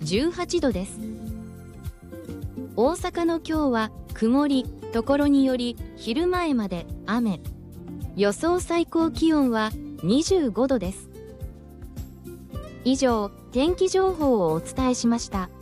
18度です。大阪の今日は曇り、ところにより昼前まで雨。予想最高気温は25度です。以上、天気情報をお伝えしました。